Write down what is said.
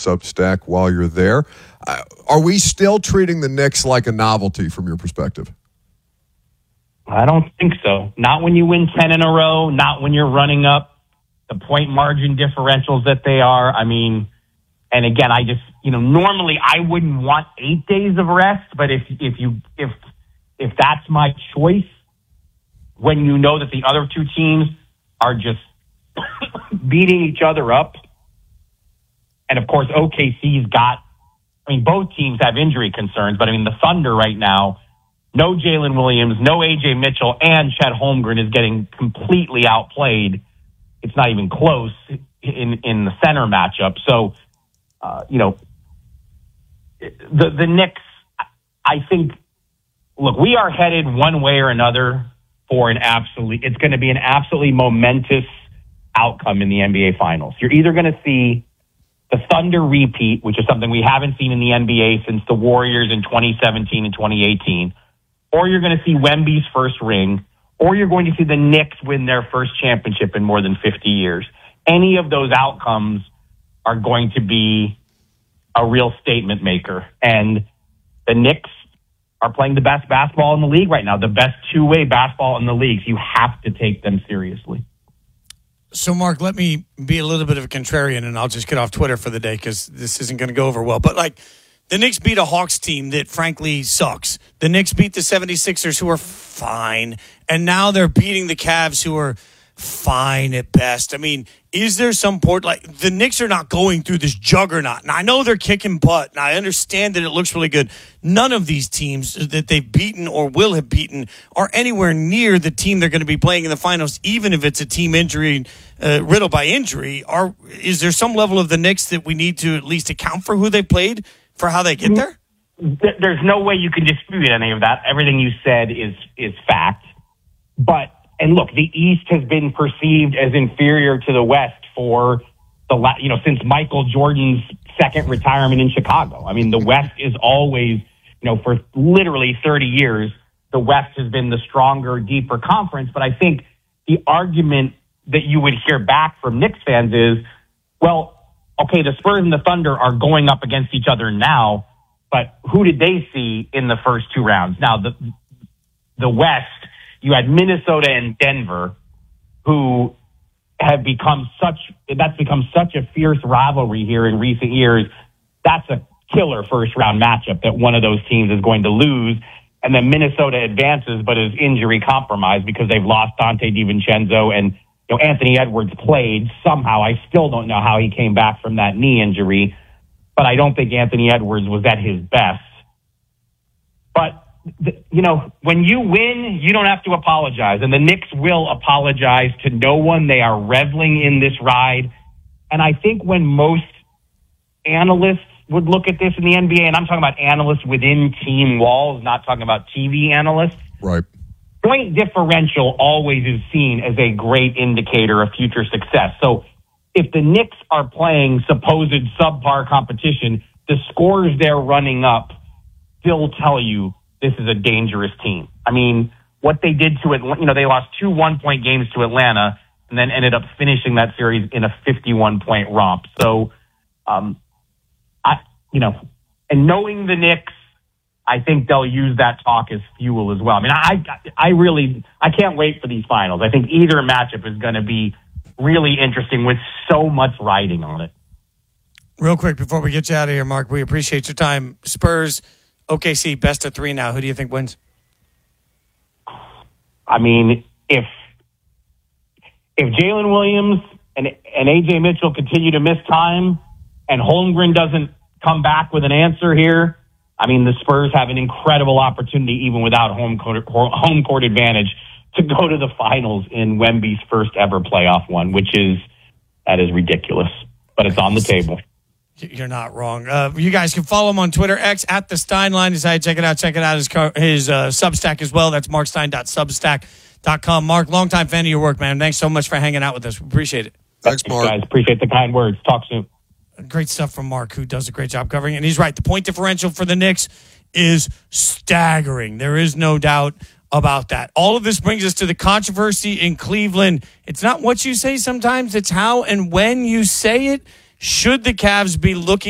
Substack while you're there. Are we still treating the Knicks like a novelty from your perspective? I don't think so. Not when you win 10 in a row, not when you're running up the point margin differentials that they are. I mean, and again, I just, normally I wouldn't want 8 days of rest, but if that's my choice, when you know that the other two teams are just beating each other up, and of course OKC's got, both teams have injury concerns, but the Thunder right now, no Jalen Williams, no A.J. Mitchell, and Chet Holmgren is getting completely outplayed. It's not even close in the center matchup. So, the Knicks, I think, look, we are headed one way or another for it's going to be an absolutely momentous outcome in the NBA Finals. You're either going to see the Thunder repeat, which is something we haven't seen in the NBA since the Warriors in 2017 and 2018, or you're going to see Wemby's first ring, or you're going to see the Knicks win their first championship in more than 50 years. Any of those outcomes are going to be a real statement maker. And the Knicks are playing the best basketball in the league right now, the best two-way basketball in the league. So you have to take them seriously. So, Mark, let me be a little bit of a contrarian, and I'll just get off Twitter for the day because this isn't going to go over well. But, the Knicks beat a Hawks team that, frankly, sucks. The Knicks beat the 76ers, who are fine. And now they're beating the Cavs, who are fine at best. Is there some port? The Knicks are not going through this juggernaut. And I know they're kicking butt, and I understand that it looks really good. None of these teams that they've beaten or will have beaten are anywhere near the team they're going to be playing in the finals, even if it's a team injury, riddled by injury. Is there some level of the Knicks that we need to at least account for who they played for how they get there? There's no way you can dispute any of that. Everything you said is fact. And look, the East has been perceived as inferior to the West for since Michael Jordan's second retirement in Chicago. The West is always, for literally 30 years, the West has been the stronger, deeper conference. But I think the argument that you would hear back from Knicks fans is, well, okay, the Spurs and the Thunder are going up against each other now, but who did they see in the first two rounds? Now, the West, you had Minnesota and Denver, who have become such a fierce rivalry here in recent years. That's a killer first round matchup that one of those teams is going to lose. And then Minnesota advances, but is injury compromised because they've lost Dante DiVincenzo, and Anthony Edwards played somehow. I still don't know how he came back from that knee injury, but I don't think Anthony Edwards was at his best. But when you win, you don't have to apologize. And the Knicks will apologize to no one. They are reveling in this ride. And I think when most analysts would look at this in the NBA, and I'm talking about analysts within team walls, not talking about TV analysts. Right. Point differential always is seen as a great indicator of future success. So if the Knicks are playing supposed subpar competition, the scores they're running up still tell you this is a dangerous team. What they did to Atlanta, they lost 2 1-point games to Atlanta and then ended up finishing that series in a 51-point romp. So, and knowing the Knicks, I think they'll use that talk as fuel as well. I can't wait for these finals. I think either matchup is going to be really interesting with so much riding on it. Real quick before we get you out of here, Mark, we appreciate your time. Spurs, OKC, best of 3 now. Who do you think wins? If Jalen Williams and A.J. Mitchell continue to miss time and Holmgren doesn't come back with an answer here, the Spurs have an incredible opportunity, even without home court advantage, to go to the finals in Wemby's first ever playoff one, that is ridiculous. But it's on the table. You're not wrong. You guys can follow him on Twitter, X, at the Steinline. Decided check it out. Check it out. His Substack as well. That's markstein.substack.com. Mark, longtime fan of your work, man. Thanks so much for hanging out with us. We appreciate it. Thanks, Mark. Guys, appreciate the kind words. Talk soon. Great stuff from Mark, who does a great job covering it. And he's right. The point differential for the Knicks is staggering. There is no doubt about that. All of this brings us to the controversy in Cleveland. It's not what you say sometimes. It's how and when you say it. Should the Cavs be looking